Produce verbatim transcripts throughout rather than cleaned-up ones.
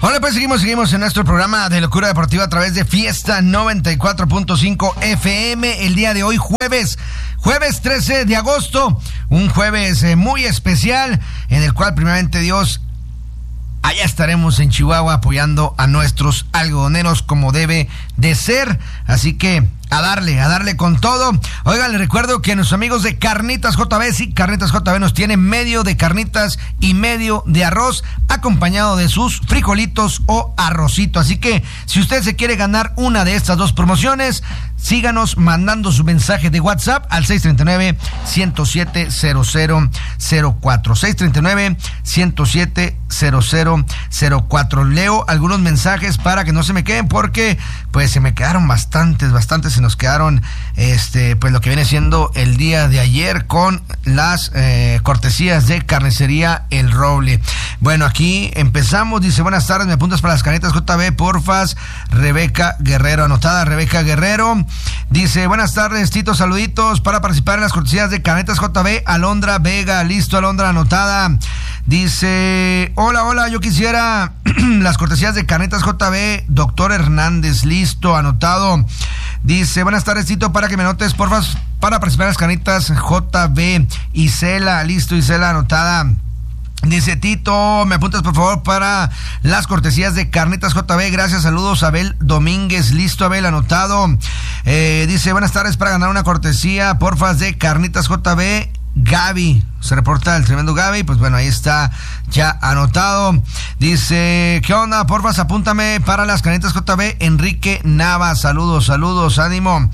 Hola, pues seguimos, seguimos en nuestro programa de Locura Deportiva a través de Fiesta noventa y cuatro punto cinco F M. El día de hoy, jueves, jueves trece de agosto, un jueves eh, muy especial en el cual, primeramente Dios, allá estaremos en Chihuahua apoyando a nuestros algodoneros como debe de ser. Así que a darle, a darle con todo. Oigan, les recuerdo que nuestros amigos de Carnitas J B, sí, Carnitas J B nos tiene medio de carnitas y medio de arroz, acompañado de sus frijolitos o arrocito. Así que si usted se quiere ganar una de estas dos promociones, síganos mandando su mensaje de WhatsApp al seis tres nueve, uno cero siete, cero cero cero cuatro. seis tres nueve, uno cero siete, cero cero cero cuatro. Leo algunos mensajes para que no se me queden, porque pues se me quedaron bastantes, bastantes se nos quedaron, este, pues lo que viene siendo el día de ayer con las eh, cortesías de Carnicería El Roble. Bueno, aquí empezamos, dice, buenas tardes, me apuntas para las carnitas J B, porfas, Rebeca Guerrero, anotada Rebeca Guerrero. Dice, buenas tardes, Tito, saluditos para participar en las cortesías de Carnitas J B, Alondra Vega, listo, Alondra, anotada. Dice, hola, hola, yo quisiera las cortesías de Carnitas J B, doctor Hernández, listo, anotado. Dice, buenas tardes, Tito, para que me anotes, porfa, para participar en las Carnitas J B, Isela, listo, Isela, anotada. Dice, Tito, me apuntas por favor para las cortesías de Carnitas J B, gracias, saludos, Abel Domínguez, listo, Abel, anotado. Eh, dice, buenas tardes, para ganar una cortesía, porfas, de Carnitas J B, Gaby, se reporta el tremendo Gaby, pues bueno, ahí está ya anotado. Dice, ¿qué onda? Porfas, apúntame para las Carnitas J B, Enrique Nava, saludos, saludos, ánimo.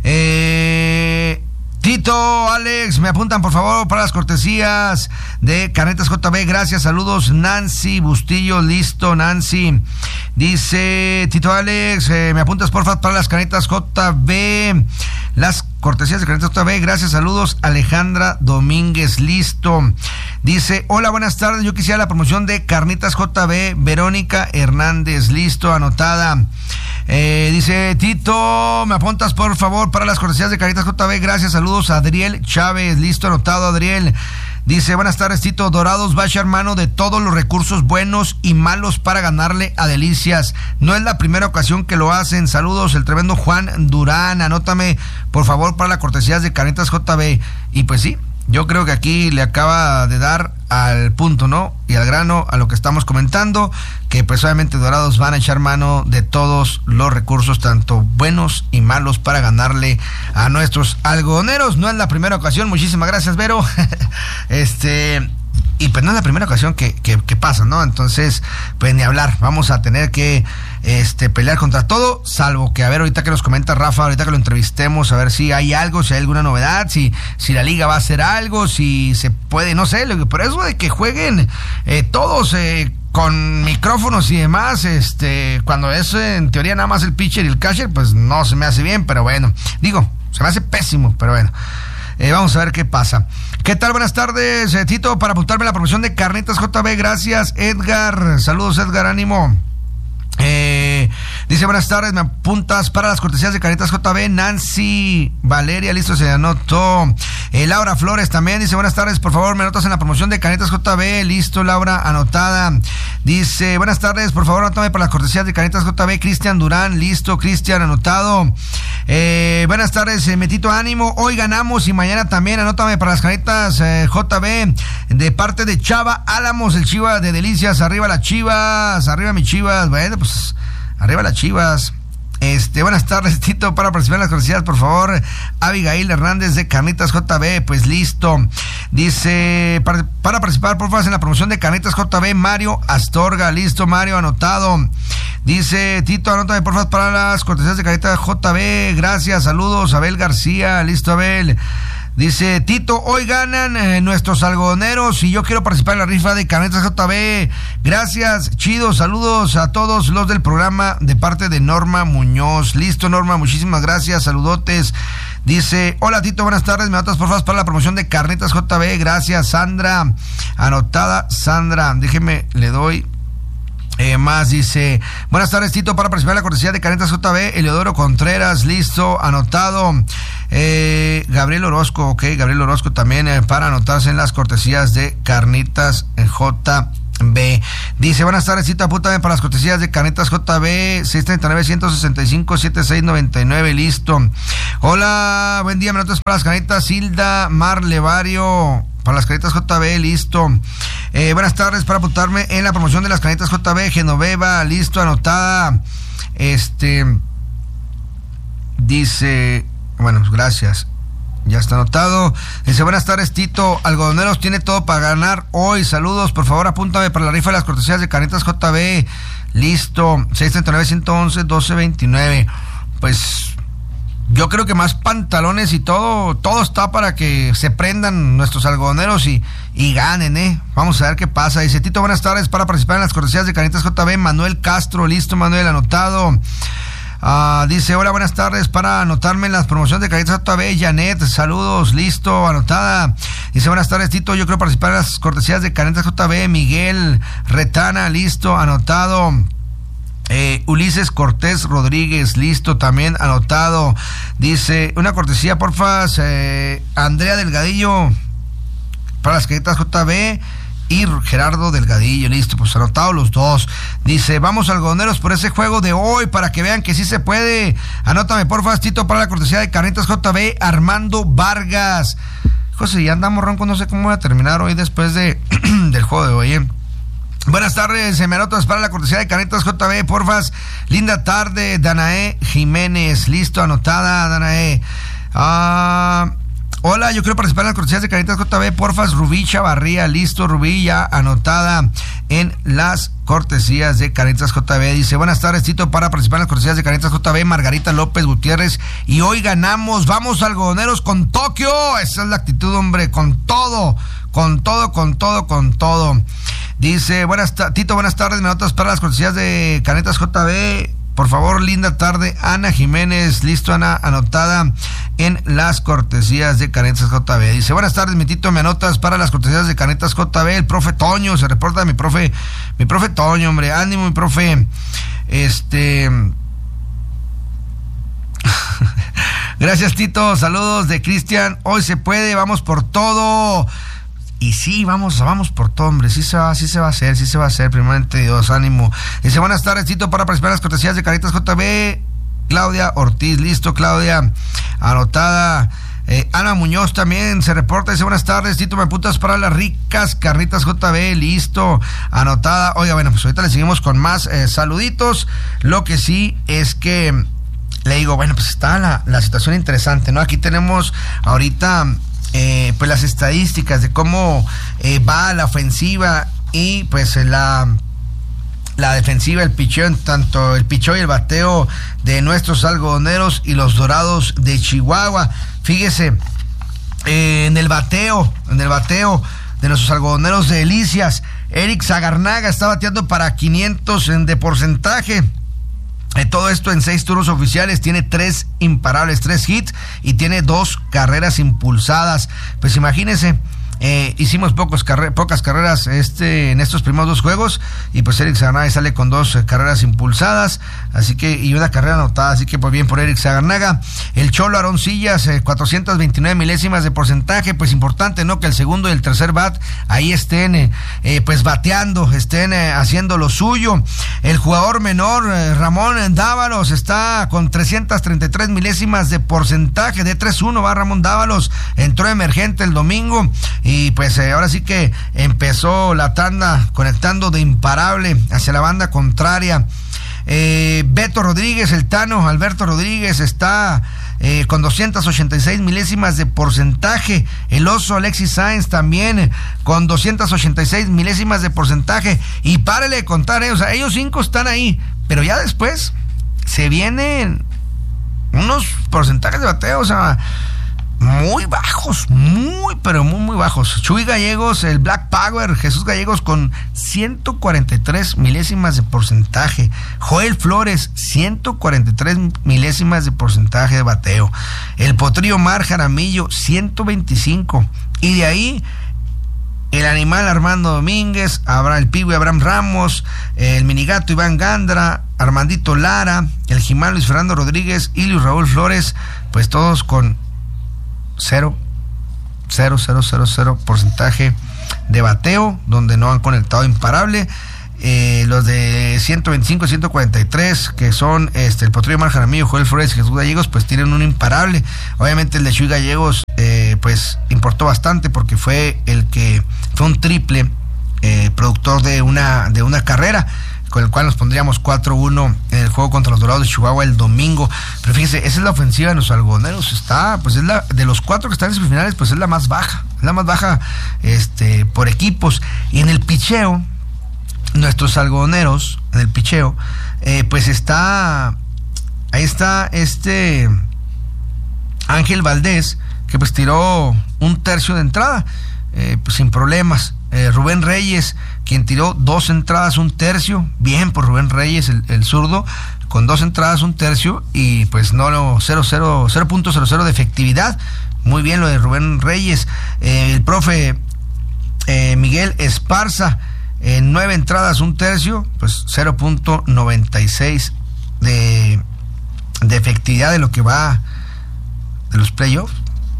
Eh... Tito, Alex, me apuntan por favor para las cortesías de Carnitas J B, gracias, saludos, Nancy Bustillo, listo, Nancy. Dice, Tito, Alex, eh, me apuntas por favor para las Carnitas J B, las cortesías de Carnitas J B, gracias, saludos, Alejandra Domínguez, listo. Dice, hola, buenas tardes, yo quisiera la promoción de Carnitas J B, Verónica Hernández, listo, anotada. Eh, dice, Tito, me apuntas por favor para las cortesías de Carnitas J B, gracias, saludos, Adriel Chávez, listo, anotado, Adriel. Dice, buenas tardes, Tito, Dorados va a echar mano de todos los recursos buenos y malos para ganarle a Delicias. No es la primera ocasión que lo hacen. Saludos, el tremendo Juan Durán. Anótame, por favor, para las cortesías de Carnitas J B. Y pues sí, yo creo que aquí le acaba de dar al punto, ¿no? Y al grano a lo que estamos comentando, que pues obviamente Dorados van a echar mano de todos los recursos, tanto buenos y malos, para ganarle a nuestros algodoneros. No es la primera ocasión, muchísimas gracias, Vero. este... Y pues no es la primera ocasión que, que, que pasa, ¿no? Entonces, pues ni hablar, vamos a tener que este, pelear contra todo, salvo que, a ver, ahorita que nos comenta Rafa, ahorita que lo entrevistemos, a ver si hay algo, si hay alguna novedad, si, si la liga va a hacer algo, si se puede, no sé, pero eso de que jueguen eh, todos eh, con micrófonos y demás, este, cuando es en teoría nada más el pitcher y el catcher, pues no se me hace bien, pero bueno, digo, se me hace pésimo, pero bueno. Eh, vamos a ver qué pasa. ¿Qué tal? Buenas tardes, eh, Tito, para apuntarme la promoción de Carnitas J B, gracias, Edgar. Saludos, Edgar, ánimo. Eh, dice, buenas tardes, me apuntas para las cortesías de Carnitas J B, Nancy Valeria, listo, se anotó. eh, Laura Flores también dice, buenas tardes, por favor me anotas en la promoción de Carnitas J B, listo, Laura, anotada. Dice, buenas tardes, por favor anótame para las cortesías de Carnitas J B, Cristian Durán, listo, Cristian, anotado. eh, Buenas tardes, eh, Metito, ánimo, hoy ganamos y mañana también, anótame para las Carnitas eh, J B, de parte de Chava Álamos, el Chivas de Delicias, arriba las Chivas, arriba mis Chivas, bueno, pues arriba las Chivas. Este, buenas tardes, Tito, para participar en las cortesías, por favor, Abigail Hernández de Carnitas J B, pues listo. Dice, para, para participar, por favor, en la promoción de Carnitas J B, Mario Astorga, listo, Mario, anotado. Dice, Tito, anótame, por favor, para las cortesías de Carnitas J B, gracias, saludos, Abel García, listo, Abel. Dice, Tito, hoy ganan eh, nuestros algodoneros y yo quiero participar en la rifa de Carnitas J B. Gracias, chido, saludos a todos los del programa de parte de Norma Muñoz. Listo, Norma, muchísimas gracias, saludotes. Dice, hola Tito, buenas tardes, me anotas por favor para la promoción de Carnitas J B. Gracias, Sandra, anotada, Sandra. Déjeme, le doy... Eh, más dice, buenas tardes Tito, para participar en la cortesía de Carnitas J B, Eleodoro Contreras, listo, anotado. eh, Gabriel Orozco, ok, Gabriel Orozco también eh, para anotarse en las cortesías de Carnitas J B. Dice, buenas tardes, cita, apúntame para las cortesías de Carnitas J B, seis treinta y nueve, ciento sesenta y cinco, setenta y seis noventa y nueve, listo. Hola, buen día, me notas para las Carnitas Hilda Mar Levario, para las Carnitas J B, listo. Eh, buenas tardes, para apuntarme en la promoción de las Carnitas J B, Genoveva, listo, anotada. Este, dice, bueno, pues gracias. Ya está anotado. Dice, buenas tardes, Tito. Algodoneros tiene todo para ganar hoy. Saludos. Por favor, apúntame para la rifa de las cortesías de Carnitas J B. Listo. seis treinta y nueve, ciento once, doce veintinueve. Pues yo creo que más pantalones y todo, todo está para que se prendan nuestros algodoneros y, y ganen, ¿eh? Vamos a ver qué pasa. Dice, Tito, buenas tardes, para participar en las cortesías de Carnitas J B. Manuel Castro. Listo, Manuel, anotado. Uh, dice, hola, buenas tardes, para anotarme en las promociones de Carnitas J B, Janet, saludos, listo, anotada. Dice, buenas tardes, Tito, yo quiero participar en las cortesías de Carnitas J B, Miguel Retana, listo, anotado. Eh, Ulises Cortés Rodríguez, listo, también anotado. Dice, una cortesía, porfa, eh, Andrea Delgadillo, para las Carnitas J B. Y Gerardo Delgadillo, listo, pues anotado los dos. Dice, vamos algodoneros por ese juego de hoy para que vean que sí se puede. Anótame, porfa, Tito, para la cortesía de Carnitas J B, Armando Vargas. José, ya andamos ronco, no sé cómo voy a terminar hoy después de del juego de hoy, ¿eh? Buenas tardes, se me anotas para la cortesía de Carnitas J B, porfas. Linda tarde, Danae Jiménez, listo, anotada, Danae. Ah... Hola, yo quiero participar en las cortesías de Carnitas J B, porfas, Rubí Chavarría, listo, Rubí, ya anotada en las cortesías de Carnitas J B. Dice, buenas tardes, Tito, para participar en las cortesías de Carnitas J B, Margarita López Gutiérrez, y hoy ganamos, vamos algodoneros con Tokio, esa es la actitud, hombre, con todo, con todo, con todo, con todo. Dice, buenas Tito, buenas tardes, me notas para las cortesías de Carnitas J B, por favor, linda tarde, Ana Jiménez, listo, Ana, anotada en las cortesías de Carnitas J B. Dice, buenas tardes, mi Tito, me anotas para las cortesías de Carnitas J B, el profe Toño, se reporta mi profe, mi profe Toño, hombre, ánimo, mi profe, este... Gracias, Tito, saludos de Cristian, hoy se puede, vamos por todo. Y sí, vamos, vamos por todo, hombre, sí se va, sí se va a hacer, sí se va a hacer, primeramente Dios, ánimo. Dice, buenas tardes, Tito, para participar en las cortesías de Carnitas J B, Claudia Ortiz, listo, Claudia, anotada. Eh, Ana Muñoz también se reporta, dice, buenas tardes, Tito, me apuntas para las ricas Carnitas J B, listo, anotada. Oiga, bueno, pues ahorita le seguimos con más eh, saluditos. Lo que sí es que le digo, bueno, pues está la, la situación interesante, ¿no? Aquí tenemos ahorita... Eh, pues las estadísticas de cómo eh, va la ofensiva y pues la la defensiva, el picheo, tanto el picheo y el bateo de nuestros algodoneros y los Dorados de Chihuahua. Fíjese, eh, en el bateo, en el bateo de nuestros algodoneros de Delicias, Eric Zagarnaga está bateando para quinientos en, de porcentaje. Eh, todo esto en seis turnos oficiales, tiene tres imparables, tres hits y tiene dos carreras impulsadas. Pues imagínense, eh, hicimos pocos carre- pocas carreras este en estos primeros dos juegos y pues Eric Zagarnaga sale con dos eh, carreras impulsadas, así que y una carrera anotada, así que pues bien por Eric Zagarnaga. El Cholo Aroncillas, eh, cuatrocientas veintinueve milésimas de porcentaje, pues importante, ¿no? Que el segundo y el tercer bat ahí estén eh, eh, pues bateando, estén eh, haciendo lo suyo. El jugador menor eh, Ramón Dávalos está con trescientas treinta y tres milésimas de porcentaje, de tres uno va Ramón Dávalos, entró emergente el domingo y pues eh, ahora sí que empezó la tanda conectando de imparable hacia la banda contraria. Eh, Beto Rodríguez, el Tano Alberto Rodríguez está eh, con doscientas ochenta y seis milésimas de porcentaje. El Oso Alexis Sáenz también eh, con doscientas ochenta y seis milésimas de porcentaje. Y párele de contar, eh, o sea, ellos cinco están ahí, pero ya después se vienen unos porcentajes de bateo, o sea, muy bajos, muy, pero muy, muy bajos. Chuy Gallegos, el Black Power, Jesús Gallegos con ciento cuarenta y tres milésimas de porcentaje. Joel Flores, ciento cuarenta y tres milésimas de porcentaje de bateo. El Potrillo Mar Jaramillo, ciento veinticinco. Y de ahí, el Animal Armando Domínguez, el Pigo Abraham Ramos, el Minigato Iván Gandra, Armandito Lara, el Jimán Luis Fernando Rodríguez y Luis Raúl Flores, pues todos con cero, cero, cero, cero, cero porcentaje de bateo, donde no han conectado imparable. Eh, los de ciento veinticinco, ciento cuarenta y tres, que son este el Potrillo Mar Jaramillo, Joel Flores y Jesús Gallegos, pues tienen un imparable. Obviamente el de Chuy Gallegos eh, pues importó bastante, porque fue el que fue un triple eh, productor de una, de una carrera, con el cual nos pondríamos cuatro uno en el juego contra los Dorados de Chihuahua el domingo. Pero fíjense, esa es la ofensiva de los algodoneros. Está, pues es la, de los cuatro que están en semifinales, pues es la más baja, es la más baja este, por equipos. Y en el picheo, nuestros algodoneros, en el picheo, eh, pues está, ahí está este Ángel Valdés, que pues tiró un tercio de entrada, eh, pues sin problemas. Eh, Rubén Reyes, quien tiró dos entradas, un tercio, bien por Rubén Reyes, el, el zurdo, con dos entradas, un tercio, y pues no, no cero punto cero cero de efectividad. Muy bien lo de Rubén Reyes. Eh, el profe eh, Miguel Esparza, en nueve entradas, un tercio, pues cero punto noventa y seis de, de efectividad de lo que va de los playoffs.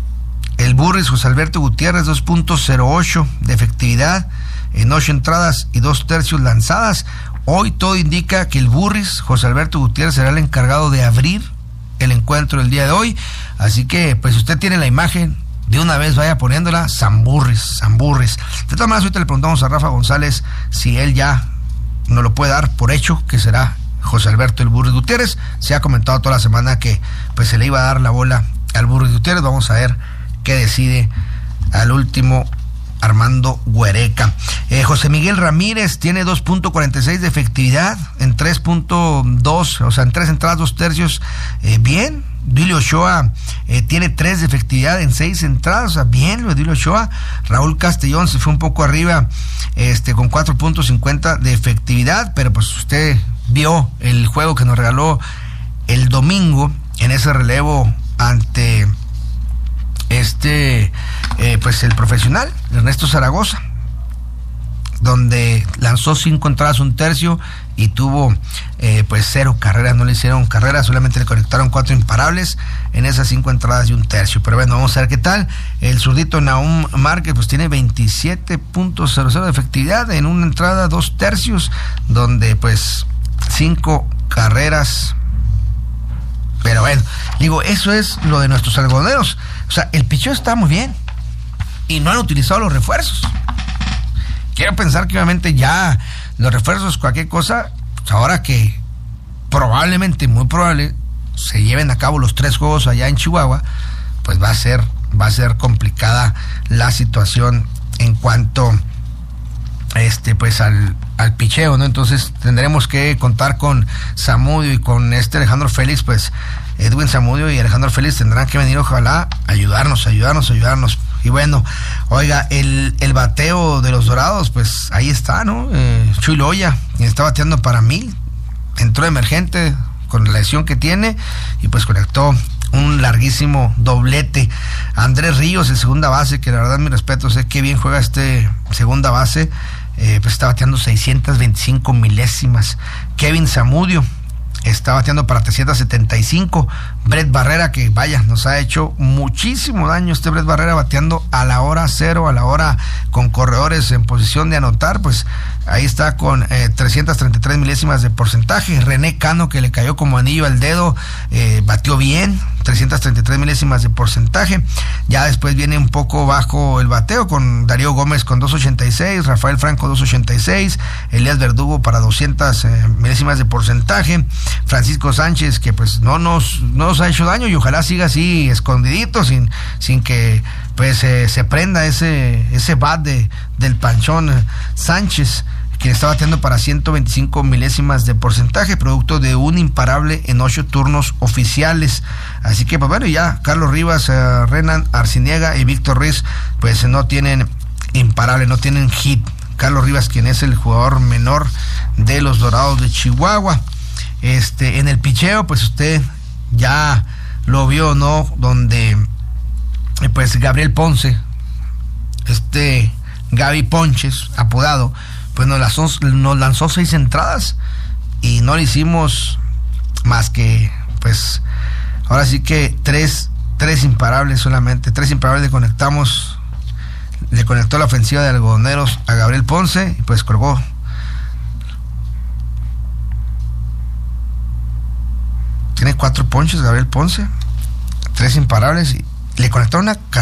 El Burris José Alberto Gutiérrez, dos punto cero ocho de efectividad en ocho entradas y dos tercios lanzadas. Hoy todo indica que el Burris José Alberto Gutiérrez será el encargado de abrir el encuentro el día de hoy. Así que, pues, si usted tiene la imagen, de una vez vaya poniéndola, San Burris, San Burris. De todas maneras, ahorita le preguntamos a Rafa González si él ya nos lo puede dar por hecho que será José Alberto el Burris Gutiérrez. Se ha comentado toda la semana que pues se le iba a dar la bola al Burris Gutiérrez. Vamos a ver qué decide al último Armando Huereca. Eh, José Miguel Ramírez tiene dos punto cuarenta y seis de efectividad en tres punto dos, o sea, en tres entradas, dos tercios. Eh, bien. Duilio Ochoa eh, tiene tres de efectividad en seis entradas, o sea, bien lo de Duilio Ochoa. Raúl Castellón se fue un poco arriba, este, con cuatro punto cincuenta de efectividad, pero pues usted vio el juego que nos regaló el domingo en ese relevo ante este, eh, pues el profesional, Ernesto Zaragoza, donde lanzó cinco entradas, un tercio, y tuvo eh, pues cero carreras. No le hicieron carreras, solamente le conectaron cuatro imparables en esas cinco entradas y un tercio. Pero bueno, vamos a ver qué tal. El zurdito Nahum Márquez pues tiene veintisiete punto cero cero de efectividad en una entrada, dos tercios, donde pues cinco carreras. Pero bueno, digo, eso es lo de nuestros algodoneros. O sea, el picheo está muy bien y no han utilizado los refuerzos. Quiero pensar que obviamente ya los refuerzos, cualquier cosa, pues ahora que probablemente, muy probable, se lleven a cabo los tres juegos allá en Chihuahua, pues va a ser, va a ser complicada la situación en cuanto este, pues al, al picheo, ¿no? Entonces tendremos que contar con Zamudio y con este Alejandro Félix, pues Edwin Zamudio y Alejandro Félix tendrán que venir, ojalá, ayudarnos, ayudarnos, ayudarnos. Y bueno, oiga, el, el bateo de los Dorados, pues ahí está, ¿no? Eh, Chuy Loya, quien está bateando para mil, entró emergente con la lesión que tiene y pues conectó un larguísimo doblete. Andrés Ríos, el segunda base, que la verdad mi respeto, sé que bien juega este segunda base, eh, pues está bateando seiscientas veinticinco milésimas. Kevin Zamudio está bateando para trescientos setenta y cinco. Brett Barrera, que vaya, nos ha hecho muchísimo daño este Brett Barrera, bateando a la hora cero, a la hora con corredores en posición de anotar, pues ahí está con eh, trescientas treinta y tres milésimas de porcentaje. René Cano, que le cayó como anillo al dedo, eh, batió bien, trescientas treinta y tres milésimas de porcentaje. Ya después viene un poco bajo el bateo con Darío Gómez con dos ochenta y seis, Rafael Franco dos ochenta y seis, Elías Verdugo para doscientas eh, milésimas de porcentaje, Francisco Sánchez, que pues no nos, no nos ha hecho daño y ojalá siga así escondidito, sin, sin que pues eh, se prenda ese, ese bat de, del Panchón eh, Sánchez, quien está bateando para ciento veinticinco milésimas de porcentaje, producto de un imparable en ocho turnos oficiales. Así que, pues bueno, ya Carlos Rivas, eh, Renan Arciniega y Víctor Ruiz, pues no tienen imparable, no tienen hit. Carlos Rivas, quien es el jugador menor de los Dorados de Chihuahua. Este, en el picheo, pues usted ya lo vio, ¿no? Donde, pues Gabriel Ponce, este Gaby Ponches, apodado, pues nos lanzó, nos lanzó seis entradas y no le hicimos más que, pues, ahora sí que tres, tres imparables solamente, tres imparables le conectamos le conectó la ofensiva de algodoneros a Gabriel Ponce y pues colgó. Tiene cuatro ponches Gabriel Ponce, tres imparables y le conectaron una